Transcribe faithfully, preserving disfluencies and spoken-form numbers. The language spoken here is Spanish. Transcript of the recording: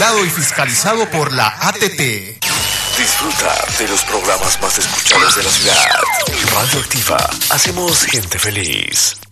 regulado y fiscalizado por la A T T. Disfruta de los programas más escuchados de la ciudad. Radio Activa. Hacemos gente feliz.